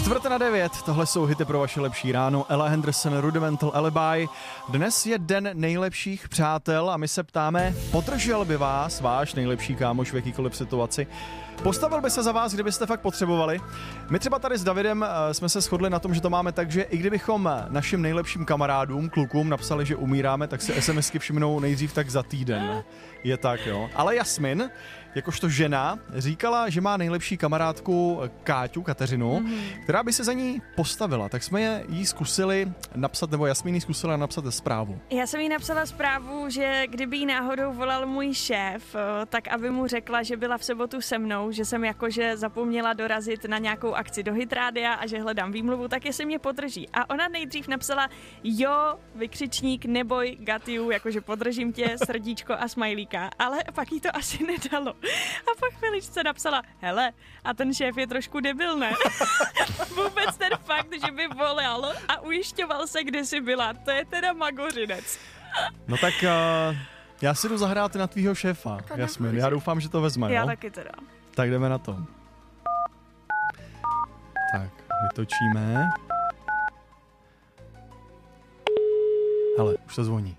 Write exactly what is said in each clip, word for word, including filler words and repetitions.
Čtvrt na devět, tohle jsou hity pro vaše lepší ráno. Ella Henderson, Rudimental Alibi. Dnes je den nejlepších přátel a my se ptáme, podržel by vás váš nejlepší kámoš v jakýkoliv situaci? Postavil by se za vás, kdybyste fakt potřebovali? My třeba tady s Davidem jsme se shodli na tom, že to máme tak, že i kdybychom našim nejlepším kamarádům, klukům, napsali, že umíráme, tak si SMSky všimnou nejdřív tak za týden. Je tak, jo. Ale Jasmin, jakožto žena, říkala, že má nejlepší kamarádku Káťu, Kateřinu, mm-hmm. která by se za ní postavila. Tak jsme je jí zkusili napsat, nebo Jasmin jí zkusila napsat zprávu. Já jsem jí napsala zprávu, že kdyby jí náhodou volal můj šéf, tak aby mu řekla, že byla v sobotu se mnou, že jsem jakože zapomněla dorazit na nějakou akci do Hitrádia a že hledám výmluvu, tak jestli mě podrží. A ona nejdřív napsala jo, vykřičník, neboj, got you, jakože podržím tě, srdíčko a smajlíka, ale pak jí to asi nedalo. A po chviličce napsala, hele, a ten šéf je trošku debil, ne? Vůbec ten fakt, že by volal a ujišťoval se, kde jsi byla, to je teda magořinec. No tak uh, já si jdu zahrát na tvýho šéfa, Jasmin, já doufám, že to vezme, Já no? taky teda. Tak jdeme na to. Tak, vytočíme. Hele, už se zvoní.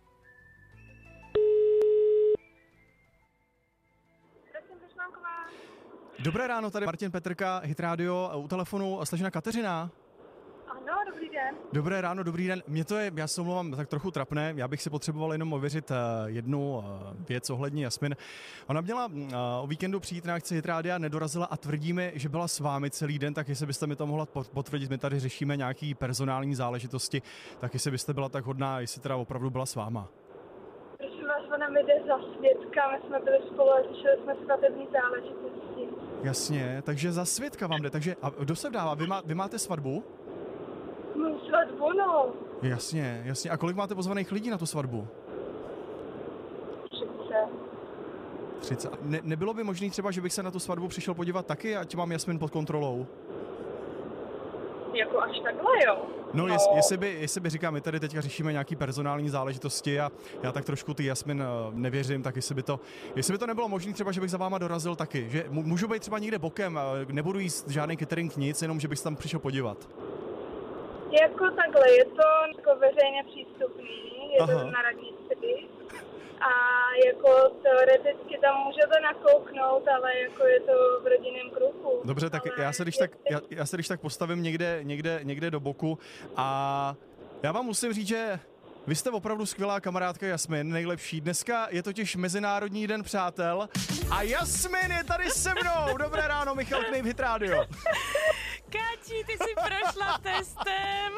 Dobré ráno, tady Martin Petrka, Hit Radio, u telefonu slečna Kateřina. Ano, dobrý den. Dobré ráno, dobrý den. Mě to je, já se omlouvám, tak trochu trapné. Já bych si potřeboval jenom ověřit uh, jednu uh, věc ohledně Jasmin. Ona měla uh, o víkendu přijít na akci Hit Radia, nedorazila a tvrdí mi, že byla s vámi celý den, tak jestli byste mi to mohla potvrdit, my tady řešíme nějaký personální záležitosti, tak jestli byste byla tak hodná, jestli teda opravdu byla s váma. Prosím vás, ona mi jde za svědka, my jsme byli spolu a řešili jsme svatební záležitosti. Jasně, takže za svědka vám jde, takže a kdo se dává? Vy, má, vy máte svatbu? Mám svatbu, no. Jasně, jasně. A kolik máte pozvaných lidí na tu svatbu? třicet. třicet. Ne, nebylo by možné třeba, že bych se na tu svatbu přišel podívat taky, ať mám Jasmin pod kontrolou? Jako až takhle, jo? No, no. Jest, jestli, by, jestli by říkám, my tady teďka řešíme nějaký personální záležitosti a já tak trošku ty Jasmin nevěřím, tak jestli by to, jestli by to nebylo možné třeba, že bych za váma dorazil taky, že můžu být třeba někde bokem, nebudu jíst žádný catering nic, jenom že bych se tam přišel podívat. Jako takhle, je to jako veřejně přístupný, je Aha. to na radnici a jako teoreticky tam můžete nakouknout, ale jako je to v rodinném kruhu. Dobře, tak já se když tak, já, já se když tak postavím někde, někde, někde do boku a já vám musím říct, že vy jste opravdu skvělá kamarádka Jasmin, nejlepší. Dneska je totiž Mezinárodní den přátel a Jasmin je tady se mnou. Dobré ráno, Michal Knejp, Hit Radio. Káči, ty jsi prošla testem.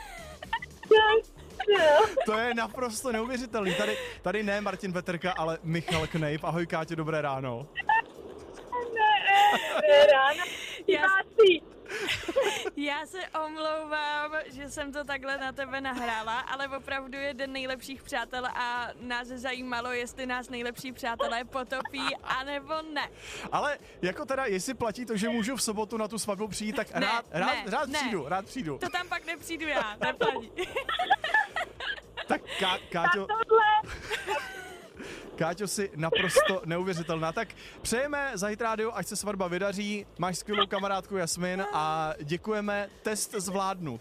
To je naprosto neuvěřitelný. Tady, tady ne Martin Petrka, ale Michal Knejp. Ahoj Káťo, dobré ráno. Ne, dobré ráno. Já, já se omlouvám, že jsem to takhle na tebe nahrála, ale opravdu je den nejlepších přátel a nás zajímalo, jestli nás nejlepší přátelé potopí, anebo ne. Ale jako teda, jestli platí to, že můžu v sobotu na tu svatbu přijít, tak ne, rád, rád, ne, rád ne. přijdu, rád přijdu. To tam pak nepřijdu já, neplatí. Tak Ká, Káťo... Káťo, si naprosto neuvěřitelná. Tak přejeme za Hit Radio, ať se svatba vydaří. Máš skvělou kamarádku Jasmin a děkujeme, test zvládnut.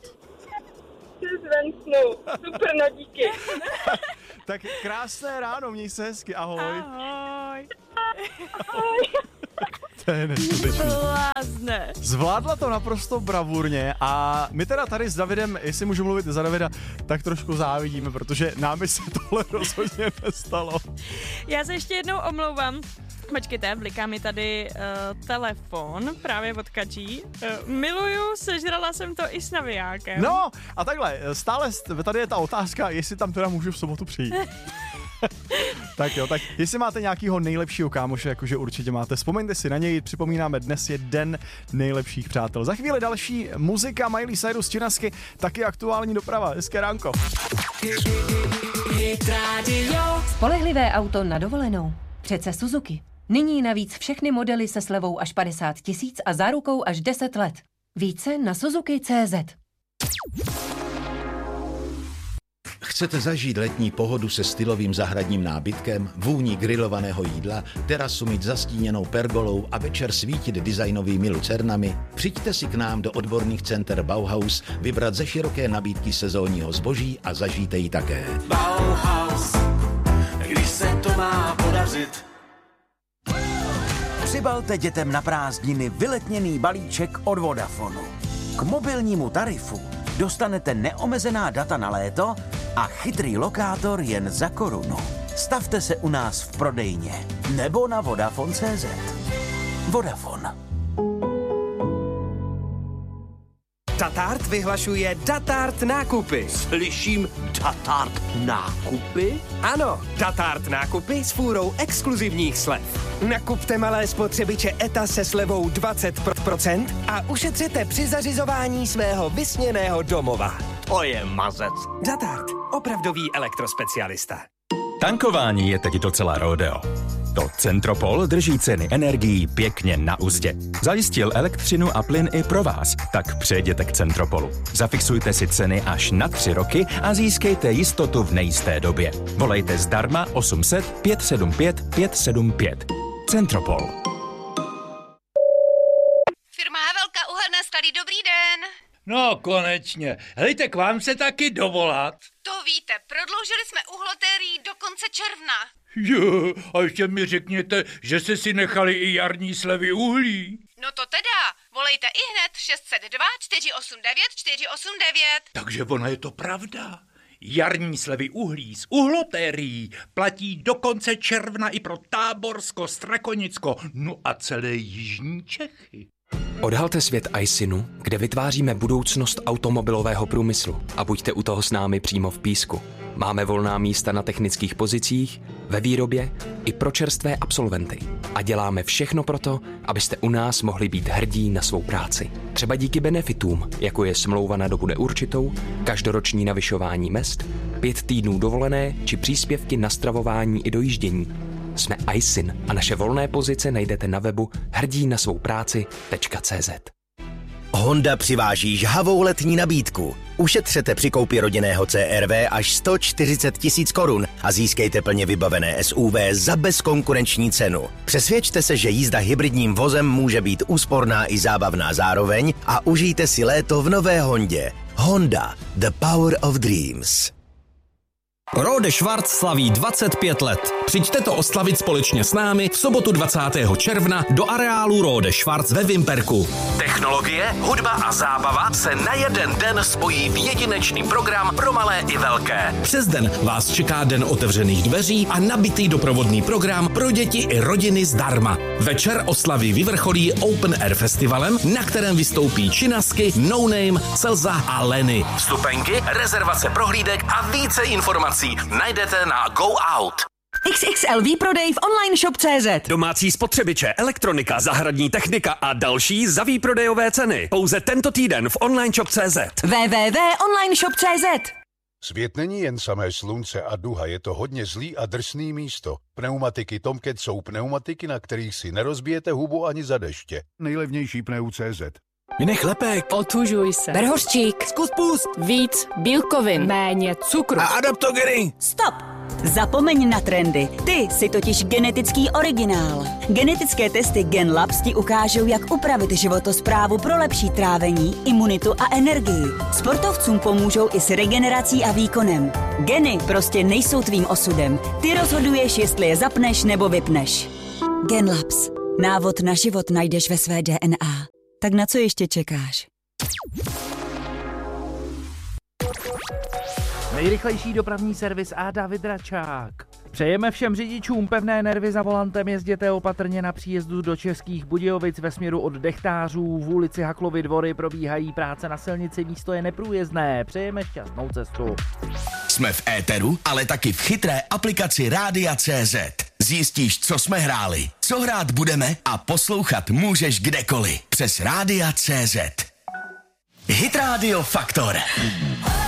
Super, no díky. Tak krásné ráno, měj se hezky, ahoj. Ahoj. Ahoj. To je neskutečný. Blázne. Zvládla to naprosto bravurně a my teda tady s Davidem, jestli můžu mluvit za Davida, tak trošku závidíme, protože nám by se tohle rozhodně nestalo. Já se ještě jednou omlouvám. Počkejte, bliká mi tady uh, telefon právě od Kačí. Uh, miluju, sežrala jsem to i s navijákem. No a takhle, stále tady je ta otázka, jestli tam teda můžu v sobotu přijít. Tak jo, tak jestli máte nějakýho nejlepšího kámoše, jakože určitě máte, vzpomeňte si na něj, připomínáme, dnes je den nejlepších přátel. Za chvíli další muzika, Miley Cyrus, Činasky, taky aktuální doprava. Hezké ránko. Spolehlivé auto na dovolenou. Přece Suzuki. Nyní navíc všechny modely se slevou až padesát tisíc a zárukou až deset let. Více na Suzuki tečka cé zet. Chcete zažít letní pohodu se stylovým zahradním nábytkem, vůní grilovaného jídla, terasu mít zastíněnou pergolou a večer svítit designovými lucernami? Přijďte si k nám do odborných center Bauhaus vybrat ze široké nabídky sezónního zboží a zažijte ji také. Bauhaus, když se to má podařit. Přibalte dětem na prázdniny vyletněný balíček od Vodafonu. K mobilnímu tarifu dostanete neomezená data na léto a chytrý lokátor jen za korunu. Stavte se u nás v prodejně nebo na Vodafone tečka cé zet. Vodafone. Datart vyhlašuje Datart nákupy. Slyším Datart nákupy? Ano, Datart nákupy s fůrou exkluzivních slev. Nakupte malé spotřebiče E T A se slevou dvacet procent a ušetřete při zařizování svého vysněného domova. To je mazec. Datart, opravdový elektrospecialista. Tankování je teď docela rodeo. To Centropol drží ceny energií pěkně na uzdě. Zajistil elektřinu a plyn i pro vás, tak přejděte k Centropolu. Zafixujte si ceny až na tři roky a získejte jistotu v nejisté době. Volejte zdarma osm set pět sedm pět pět sedm pět. Centropol. Firma Havelka Uhelné sklady, dobrý den. No konečně, hejte, k vám se taky dovolat. To víte, prodloužili jsme uhlotérii do konce června. Jo, a ještě mi řekněte, že jste si nechali i jarní slevy uhlí. No to teda, volejte i hned šest set dva čtyři osm devět čtyři osm devět. Takže ona je to pravda. Jarní slevy uhlí z uhlotérií platí do konce června i pro Táborsko, Strakonicko, no a celé jižní Čechy. Odhalte svět iSynu, kde vytváříme budoucnost automobilového průmyslu a buďte u toho s námi přímo v Písku. Máme volná místa na technických pozicích, ve výrobě i pro čerstvé absolventy. A děláme všechno proto, abyste u nás mohli být hrdí na svou práci. Třeba díky benefitům, jako je smlouva na dobu neurčitou, každoroční navyšování mezd, pět týdnů dovolené či příspěvky na stravování i dojíždění. Jsme iSyn a naše volné pozice najdete na webu hrdí na svou práci tečka cé zet. Honda přiváží žhavou letní nabídku. Ušetřete při koupi rodinného C R V až sto čtyřicet tisíc korun a získejte plně vybavené S U V za bezkonkurenční cenu. Přesvědčte se, že jízda hybridním vozem může být úsporná i zábavná zároveň a užijte si léto v nové Hondě. Honda, the power of dreams. Rode Schwarz slaví dvacet pět let. Přijďte to oslavit společně s námi v sobotu dvacátého června do areálu Rode Schwarz ve Vimperku. Technologie, hudba a zábava se na jeden den spojí v jedinečný program pro malé i velké. Přes den vás čeká den otevřených dveří a nabitý doprovodný program pro děti i rodiny zdarma. Večer oslaví vyvrcholí Open Air festivalem, na kterém vystoupí Činasky, No Name, Selza a Lenny. Vstupenky, rezervace prohlídek a více informací najdete na Go Out. X X L výprodej v online shop tečka cé zet. Domácí spotřebiče, elektronika, zahradní technika a další za výprodejové ceny. Pouze tento týden v online shop tečka cé zet. w w w tečka online shop tečka cé zet. Svět není jen samé slunce a duha, je to hodně zlý a drsný místo. Pneumatiky Tomcat jsou pneumatiky, na kterých si nerozbijete hubu ani za deště. Nejlevnější pneu tečka cé zet. Vynech lepek. Otužuj se. Ber hořčík. Zkus pust. Víc bílkovin. Méně cukru. A adaptogeny. Stop! Zapomeň na trendy. Ty jsi totiž genetický originál. Genetické testy GenLabs ti ukážou, jak upravit životosprávu pro lepší trávení, imunitu a energii. Sportovcům pomůžou i s regenerací a výkonem. Geny prostě nejsou tvým osudem. Ty rozhoduješ, jestli je zapneš nebo vypneš. GenLabs. Návod na život najdeš ve své D N A. Tak na co ještě čekáš? Nejrychlejší dopravní servis Áda Vydračák. Přejeme všem řidičům pevné nervy za volantem, jezděte opatrně na příjezdu do Českých Budějovic ve směru od Dechtářů. V ulici Haklovy Dvory probíhají práce na silnici, místo je neprůjezdné. Přejeme šťastnou cestu. Jsme v éteru, ale taky v chytré aplikaci Rádia tečka cé zet. Zjistíš, co jsme hráli, co hrát budeme a poslouchat můžeš kdekoliv přes Rádia tečka cé zet. Hit Radio Faktor.